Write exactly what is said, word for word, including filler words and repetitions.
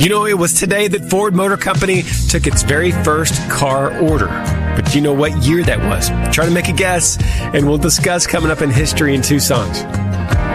You know, it was today that Ford Motor Company took its very first car order. But do you know what year that was? Try to make a guess, and we'll discuss coming up in History in Two Songs.